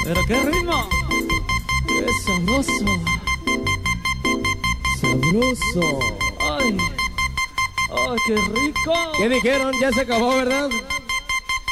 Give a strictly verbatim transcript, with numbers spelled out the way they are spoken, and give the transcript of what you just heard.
Pero qué ritmo. Qué sabroso. Sabroso. Ay. Ay, qué rico. ¿Qué dijeron? Ya se acabó, ¿verdad?